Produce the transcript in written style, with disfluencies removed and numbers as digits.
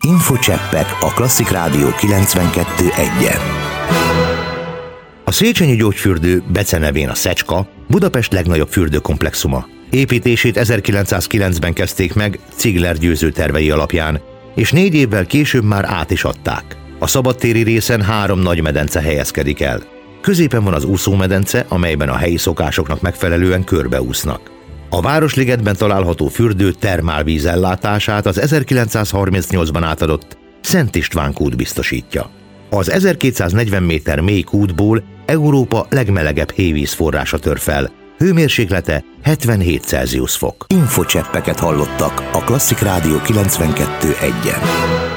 Infocseppek a Klasszik Rádió 92.1-en. A Széchenyi gyógyfürdő, becenevén a Szecska, Budapest legnagyobb fürdőkomplexuma. Építését 1909-ben kezdték meg Ziegler Győző tervei alapján, és 4 évvel később már át is adták. A szabadtéri részen 3 nagy medence helyezkedik el. Középen van az úszómedence, amelyben a helyi szokásoknak megfelelően körbeúsznak. A Városligetben található fürdő termálvíz ellátását az 1938-ban átadott Szent István kút biztosítja. Az 1240 méter mély kútból Európa legmelegebb hévíz forrása tör fel, hőmérséklete 77 Celsius fok. Infocseppeket hallottak a Klasszik Rádió 92.1-en.